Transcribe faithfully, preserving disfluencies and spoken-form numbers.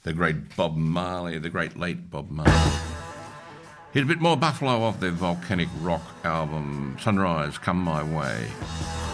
the great Bob Marley, the great late Bob Marley. Here's a bit more Buffalo off their volcanic rock album, Sunrise, Come My Way.